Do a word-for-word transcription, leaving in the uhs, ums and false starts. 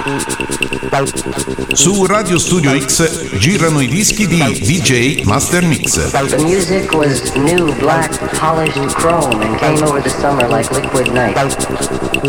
Su Radio Studio X girano i dischi di D J Master Mix. The music was new, black, polished chrome and came over the summer like liquid night.